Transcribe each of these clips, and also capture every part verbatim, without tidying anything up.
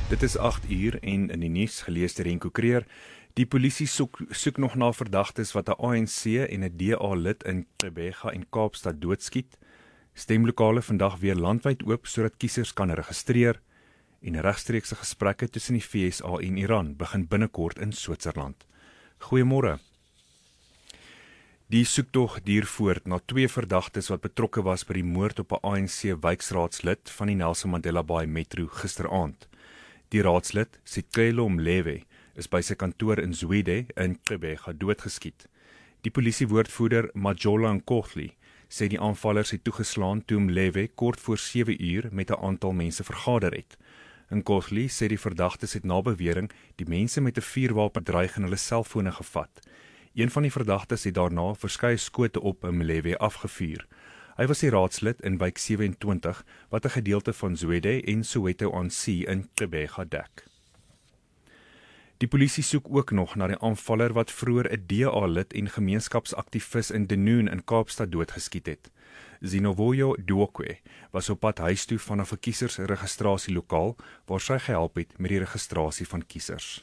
Dit is agt uur en in die nuus gelees deur Renko Kreer. Die polisie soek, soek nog na verdagtes wat 'n A N C en 'n D A lid in Gqeberha en Kaapstad doodskiet. Stemlokale vandag weer landwyd oop sodat kiesers kan registreer en regstreekse gesprekke tussen die V S A en Iran begin binnekort in Switserland. Goeiemôre. Die soektog duur voort na twee verdagtes wat betrokke was by die moord op 'n A N C wijkraadslid van die Nelson Mandela Bay Metro gisteraand. Die raadslid, Sicelo Mlewe, is by sy kantoor in Zwide in Gqeberha doodgeskiet. Die polisiewoordvoerder Majola Nkogli sê die aanvallers het toegeslaan toe Mlewe kort voor sewe uur met 'n aantal mense vergader het. Nkogli sê die verdagtes het na bewering die mense met 'n vuurwapen dreig en hulle selfone gevat. Een van die verdagtes het daarna verskeie skote op Mlewe afgevuur. Hy was die raadslid in wijk sewe en twintig wat 'n gedeelte van Zwide en Soweto aan See in Gqeberha dek. Die polisie soek ook nog na die aanvaller wat vroeër 'n D A lid en gemeenskapsaktivis in Denoon in Kaapstad doodgeskiet het. Zinovoyo Duokwe was op pad huis toe vanaf 'n kiesersregistrasielokaal waar sy gehelp het met die registrasie van kiesers.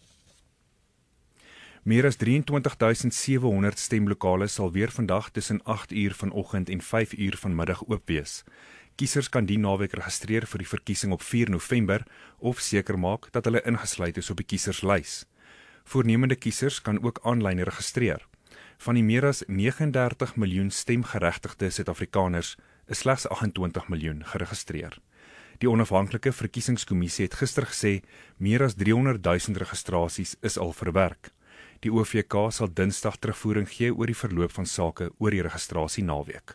Meer as drieëntwintig duisend sewe honderd stemlokale sal weer vandag tussen agt uur vanoggend en vyf uur vanmiddag oop wees. Kiesers kan die naweek registreer vir die verkiesing op vier November of seker maak dat hulle ingesluit is op die kieserslys. Voornemende kiesers kan ook aanlyn registreer. Van die meer as vyf nege nul miljoen stemgeregtigde Suid-Afrikaners is slegs agt en twintig miljoen geregistreer. Die onafhanklike verkiesingskommissie het gister gesê meer as driehonderd duisend registrasies is al verwerk. Die O V K sal Dinsdag terugvoering gee oor die verloop van sake oor die registrasie naweek.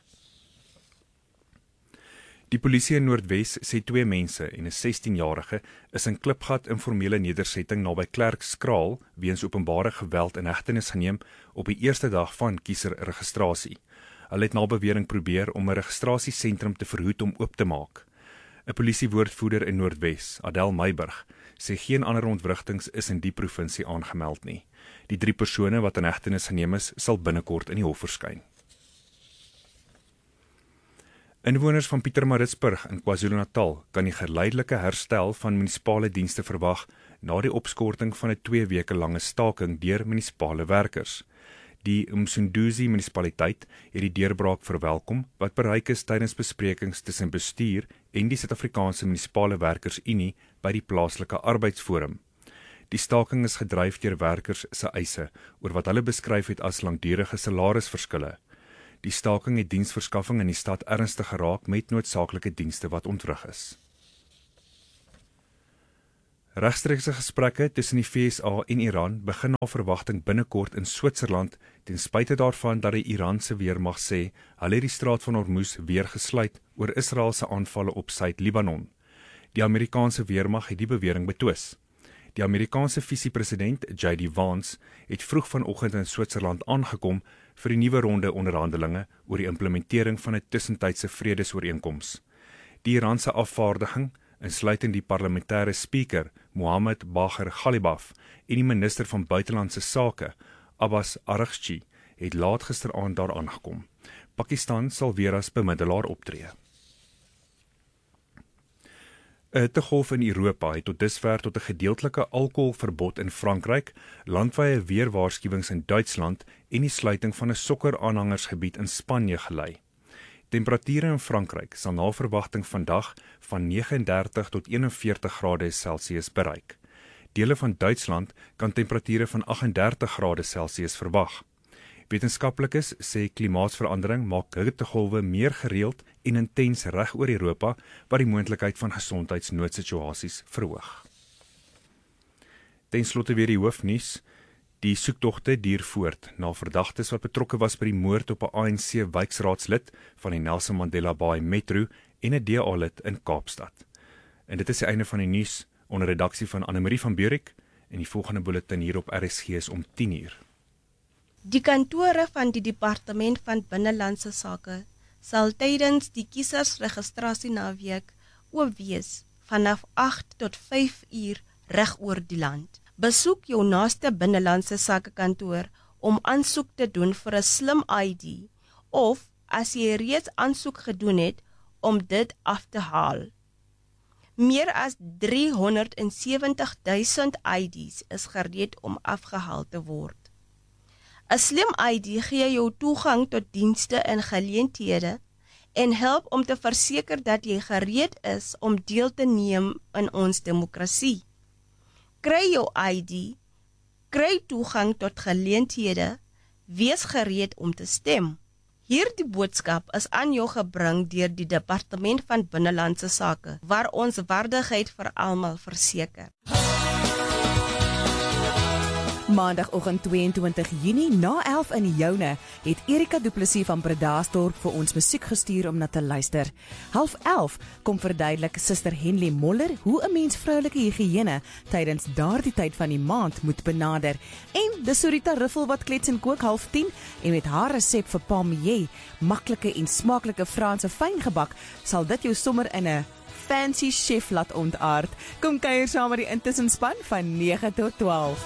Die polisie in Noordwes sê twee mense en 'n sestienjarige is in Klipgat informele nedersetting naby Klerkskraal weens openbare geweld in hegtenis geneem op die eerste dag van kieserregistrasie. Hulle het na bewering probeer om 'n registrasiesentrum te verhoed om oop te maak. 'n Polisiewoordvoerder in Noordwes, Adel Meiburg, sê geen ander ontwrigtings is in die provinsie aangemeld nie. Die drie persone wat in hegtenis geneem is, sal binnekort in die hof verskyn. Inwoners van Pietermaritzburg in KwaZulu-Natal kan die geleidelike herstel van munisipale dienste verwag na die opskorting van 'n twee weke lange staking deur munisipale werkers. Die Msunduzi munisipaliteit het die deurbraak verwelkom wat bereik is tydens besprekings tussen bestuur en die Suid-Afrikaanse Munisipale Werkers-Unie by die plaaslike arbeidsforum. Die staking is gedryf deur werkers se eise oor wat hulle beskryf het as langdurige salarisverskille. Die staking het diensverskaffing in die stad ernstig geraak met noodsaaklike dienste wat ontwrig is. Regstreekse gesprekke tussen die V S A en Iran begin na verwagting binnekort in Switserland ten spyte daarvan dat die Iranse weermag sê hulle het die straat van Hormuz weer gesluit oor Israel se aanvalle op Suid-Libanon. Die Amerikaanse weermag het die bewering betwis. Die Amerikaanse visiepresident J D Vance het vroeg vanoggend in Switserland aangekom vir die nuwe ronde onderhandelinge oor die implementering van 'n tussentydse vredesooreenkoms. Die Iranse afvaardiging, insluitend die parlementêre speaker Mohammed Bagher Ghalibaf en die minister van buitelandse sake Abbas Araghchi, het laat gisteraand daar aangekom. Pakistan sal weer as bemiddelaar optree. 'n Hittegolf in Europa het tot dusver tot 'n gedeeltelike alkoholverbod in Frankryk, landwye weerwaarskuwings in Duitsland en die sluiting van 'n sokkeraanhangersgebied in Spanje gelei. Temperature in Frankryk sal na verwagting vandag van negenendertig tot eenenveertig grade Celsius bereik. Dele van Duitsland kan temperature van agt en dertig grade Celsius verwag. Wetenskaplikes sê klimaatsverandering maak hittegolwe meer gereeld en intens reg oor Europa, wat die moontlikheid van gesondheidsnoodsituasies verhoog. Ten slotte weer die hoofnuus. Die soektogte duur voort na verdagtes wat betrokke was by die moord op 'n A N C wijkraadslid van die Nelson Mandela Bay Metro en 'n D A lid in Kaapstad. En dit is die einde van die nuus onder redaksie van Annemarie van Beurik en die volgende bulletin hier op R S G is om tien uur. Die kantore van die Departement van Binnelandse Sake sal tydens die kiesersregistrasie naweek oop wees vanaf agt tot vyf uur reg oor die land. Besoek jou naaste binnelandse sake kantoor om aansoek te doen vir 'n slim I D of as jy reeds aansoek gedoen het om dit af te haal. Meer as driehonderdsewentig duisend I Ds is gereed om afgehaal te word. 'n Slim I D gee jou toegang tot dienste en geleenthede en help om te verseker dat jy gereed is om deel te neem in ons demokrasie. Kry jou I D, kry toegang tot geleenthede, wees gereed om te stem. Hierdie boodskap is aan jou gebring deur die Departement van Binnelandse Sake, waar ons waardigheid vir almal verseker. Maandagoggend twee en twintig Junie na elf in Joune het Erika Du Plessis van Bredasdorp vir ons musiek gestuur om na te luister. Half elf kom verduidelik Suster Henley Moller hoe 'n mens vroulike higiëne tydens daardie tyd van die maand moet benader. En dis Sorita Riffel wat klets en kook half tien en met haar resep vir palmier, maklike en smaaklike Franse fyngebak, sal dit jou sommer in 'n fancy chef laat ontaard. Kom kuier saam met die intussenspan van nege tot twaalf.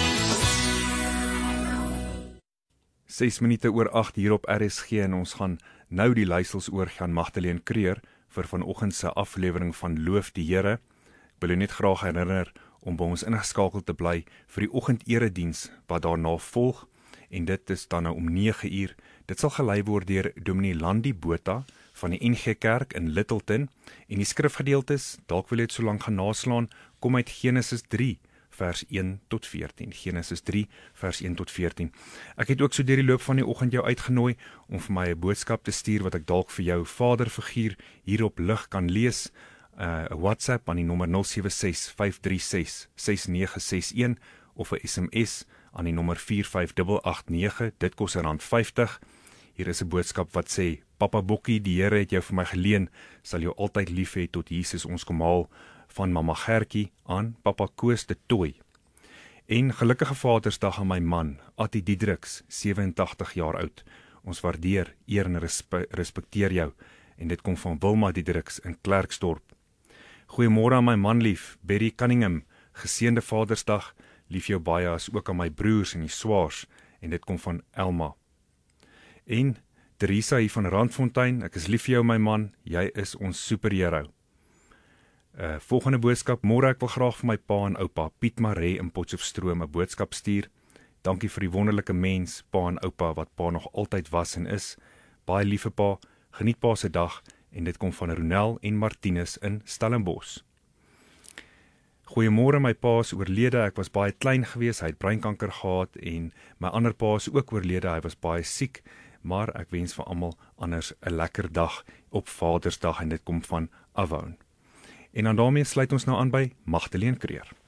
ses minute oor agt hier op R S G en ons gaan nou die luisters oorgaan Magdalene Kreur vir vanoggend se aflewering van Loof die Here. Ek wil u net graag herinner om by ons ingeskakel te bly vir die oggenderediens wat daarna volg en dit is dan nou om nege uur. Dit sal gelei word deur Dominee Landi Botha van die N G Kerk in Littleton en die skrifgedeeltes, dalk wil jy dit so lank gaan naslaan, kom uit Genesis drie vers een tot veertien. Genesis drie vers een tot veertien. Ek het ook so deur die loop van die oggend jou uitgenooi om vir my 'n boodskap te stuur wat ek dalk vir jou vaderfiguur hier op lig kan lees. 'n uh, WhatsApp aan die nommer nul sewe ses vyf drie ses ses nege ses een of 'n S M S aan die nommer vier vyf agt agt nege. Dit kos R vyftig. Hier is 'n boodskap wat sê: Papa Bokkie, die Here het jou vir my geleen, sal jou altyd lief hê tot Jesus ons kom haal. Van Mama Gertjie aan Papa Koos de Tooi. En gelukkige Vadersdag aan my man, Attie Diedriks, sewe en tagtig jaar oud. Ons waardeer, eer en respe respekteer jou. En dit kom van Wilma Diedriks in Klerksdorp. Goeiemôre aan my manlief, Berry Cunningham, geseënde Vadersdag, lief jou baie as ook aan my broers en die swaars. En dit kom van Elma. En Teresa hier van Randfontein, ek is lief vir jou my man, jy is ons superhero. Uh, volgende boodskap, môre ek wil graag vir my pa en oupa, Piet Maree in Potchefstroom, 'n boodskap stuur. Dankie vir die wonderlike mens, pa en oupa, wat pa nog altyd was en is. Baie liefe pa, geniet pa se dag, en dit kom van Ronel en Martinus in Stellenbosch. Goeiemôre, my pa is oorlede, ek was baie klein gewees, hy het breinkanker gehad, en my ander pa is ook oorlede, hy was baie siek, maar ek wens vir almal anders 'n lekker dag op Vadersdag, en dit kom van Avon. En dan daarmee sluit ons nou aan by Magdalene Kreur.